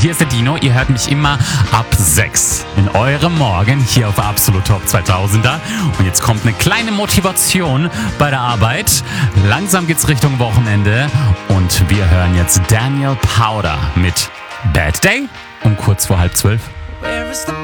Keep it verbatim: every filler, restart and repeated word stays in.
hier ist der Dino. Ihr hört mich immer ab sechs in eurem Morgen hier auf Absolut Top zweitausender. Und jetzt kommt eine kleine Motivation bei der Arbeit. Langsam geht's Richtung Wochenende und wir hören jetzt Daniel Powder mit Bad Day um kurz vor halb zwölf.